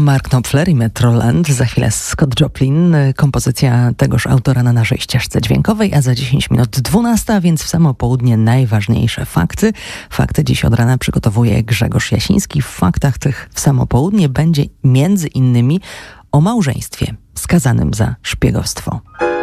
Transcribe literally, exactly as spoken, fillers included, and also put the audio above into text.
Mark Knopfler i Metroland, za chwilę Scott Joplin, kompozycja tegoż autora na naszej ścieżce dźwiękowej, a za dziesięć minut dwunasta, więc w samo południe najważniejsze fakty. Fakty dziś od rana przygotowuje Grzegorz Jasiński. W faktach tych w samo południe będzie między innymi o małżeństwie skazanym za szpiegostwo.